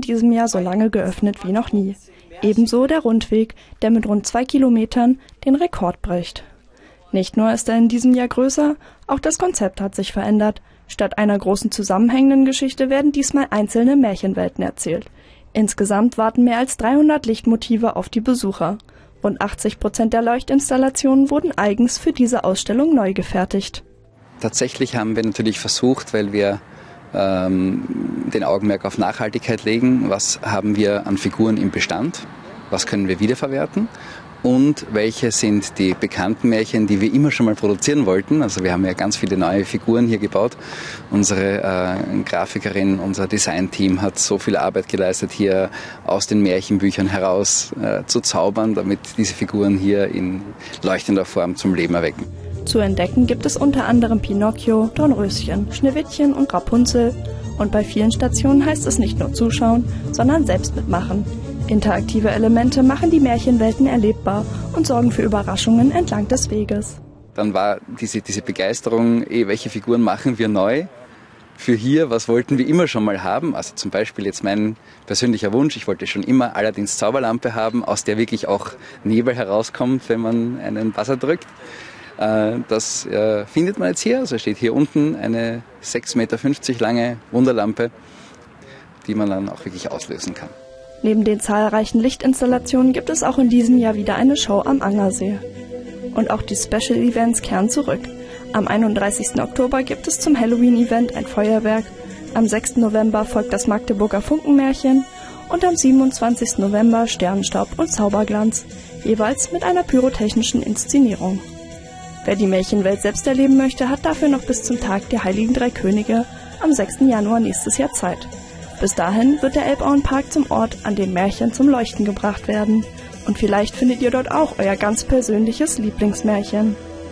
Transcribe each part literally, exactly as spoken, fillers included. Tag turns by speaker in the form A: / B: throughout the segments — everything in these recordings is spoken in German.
A: diesem Jahr so lange geöffnet wie noch nie. Ebenso der Rundweg, der mit rund zwei Kilometern den Rekord bricht. Nicht nur ist er in diesem Jahr größer, auch das Konzept hat sich verändert. Statt einer großen zusammenhängenden Geschichte werden diesmal einzelne Märchenwelten erzählt. Insgesamt warten mehr als dreihundert Lichtmotive auf die Besucher. Rund achtzig Prozent der Leuchtinstallationen wurden eigens für diese Ausstellung neu gefertigt.
B: Tatsächlich haben wir natürlich versucht, weil wir ähm, den Augenmerk auf Nachhaltigkeit legen, was haben wir an Figuren im Bestand, was können wir wiederverwerten und welche sind die bekannten Märchen, die wir immer schon mal produzieren wollten. Also wir haben ja ganz viele neue Figuren hier gebaut. Unsere äh, Grafikerin, unser Designteam hat so viel Arbeit geleistet, hier aus den Märchenbüchern heraus äh, zu zaubern, damit diese Figuren hier in leuchtender Form zum Leben erwecken.
A: Zu entdecken gibt es unter anderem Pinocchio, Dornröschen, Schneewittchen und Rapunzel. Und bei vielen Stationen heißt es nicht nur zuschauen, sondern selbst mitmachen. Interaktive Elemente machen die Märchenwelten erlebbar und sorgen für Überraschungen entlang des Weges.
B: Dann war diese, diese Begeisterung, eh, welche Figuren machen wir neu für hier, was wollten wir immer schon mal haben. Also zum Beispiel jetzt mein persönlicher Wunsch, ich wollte schon immer Aladdins Zauberlampe haben, aus der wirklich auch Nebel herauskommt, wenn man einen Buzzer drückt. Das äh, findet man jetzt hier. Also steht hier unten eine sechs Meter fünfzig lange Wunderlampe, die man dann auch wirklich auslösen kann.
A: Neben den zahlreichen Lichtinstallationen gibt es auch in diesem Jahr wieder eine Show am Angersee. Und auch die Special Events kehren zurück. Am einunddreißigsten Oktober gibt es zum Halloween-Event ein Feuerwerk, am sechsten November folgt das Magdeburger Funkenmärchen und am siebenundzwanzigsten November Sternenstaub und Zauberglanz, jeweils mit einer pyrotechnischen Inszenierung. Wer die Märchenwelt selbst erleben möchte, hat dafür noch bis zum Tag der Heiligen Drei Könige am sechsten Januar nächstes Jahr Zeit. Bis dahin wird der Elbauenpark zum Ort, an dem Märchen zum Leuchten gebracht werden. Und vielleicht findet ihr dort auch euer ganz persönliches Lieblingsmärchen.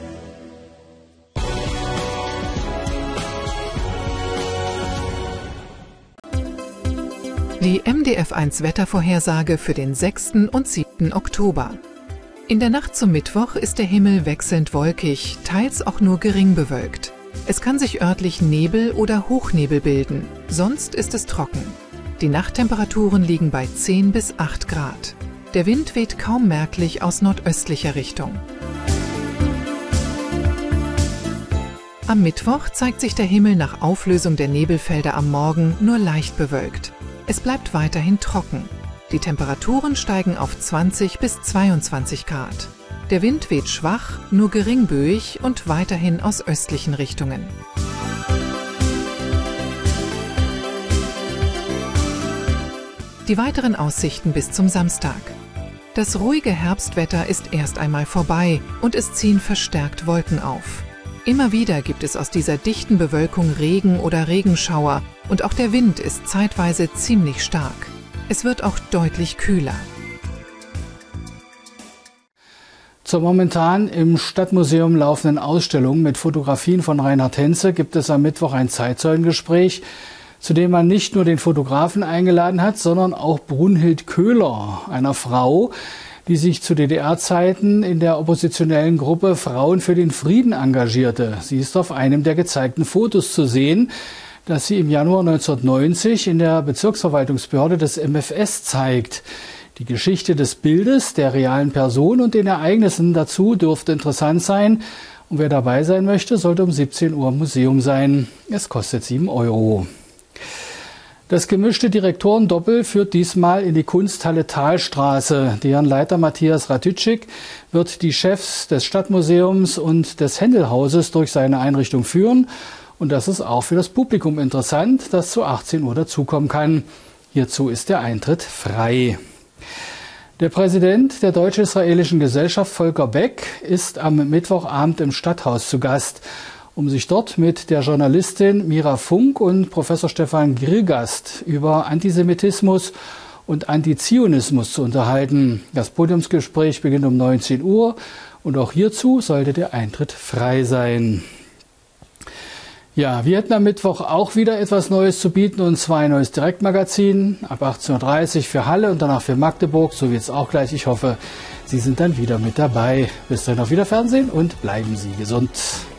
C: Die M D F eins Wettervorhersage für den sechsten und siebten Oktober. In der Nacht zum Mittwoch ist der Himmel wechselnd wolkig, teils auch nur gering bewölkt. Es kann sich örtlich Nebel oder Hochnebel bilden, sonst ist es trocken. Die Nachttemperaturen liegen bei zehn bis acht Grad. Der Wind weht kaum merklich aus nordöstlicher Richtung. Am Mittwoch zeigt sich der Himmel nach Auflösung der Nebelfelder am Morgen nur leicht bewölkt. Es bleibt weiterhin trocken. Die Temperaturen steigen auf zwanzig bis zweiundzwanzig Grad. Der Wind weht schwach, nur geringböig und weiterhin aus östlichen Richtungen. Die weiteren Aussichten bis zum Samstag. Das ruhige Herbstwetter ist erst einmal vorbei und es ziehen verstärkt Wolken auf. Immer wieder gibt es aus dieser dichten Bewölkung Regen oder Regenschauer und auch der Wind ist zeitweise ziemlich stark. Es wird auch deutlich kühler.
D: Zur momentan im Stadtmuseum laufenden Ausstellung mit Fotografien von Reinhard Henze gibt es am Mittwoch ein Zeitzeugengespräch, zu dem man nicht nur den Fotografen eingeladen hat, sondern auch Brunhild Köhler, einer Frau, die sich zu D D R-Zeiten in der oppositionellen Gruppe Frauen für den Frieden engagierte. Sie ist auf einem der gezeigten Fotos zu sehen, das sie im Januar neunzehnhundertneunzig in der Bezirksverwaltungsbehörde des M F S zeigt. Die Geschichte des Bildes, der realen Person und den Ereignissen dazu dürfte interessant sein. Und wer dabei sein möchte, sollte um siebzehn Uhr im Museum sein. Es kostet sieben Euro. Das gemischte Direktorendoppel führt diesmal in die Kunsthalle Thalstraße. Deren Leiter Matthias Ratitschik wird die Chefs des Stadtmuseums und des Händelhauses durch seine Einrichtung führen. Und das ist auch für das Publikum interessant, das zu achtzehn Uhr dazukommen kann. Hierzu ist der Eintritt frei. Der Präsident der Deutsch-Israelischen Gesellschaft, Volker Beck, ist am Mittwochabend im Stadthaus zu Gast, um sich dort mit der Journalistin Mira Funk und Professor Stefan Grillgast über Antisemitismus und Antizionismus zu unterhalten. Das Podiumsgespräch beginnt um neunzehn Uhr und auch hierzu sollte der Eintritt frei sein. Ja, wir hätten am Mittwoch auch wieder etwas Neues zu bieten, und zwar ein neues Direktmagazin ab achtzehn Uhr dreißig für Halle und danach für Magdeburg, so wie es auch gleich. Ich hoffe, Sie sind dann wieder mit dabei. Bis dahin auf Wiederfernsehen und bleiben Sie gesund.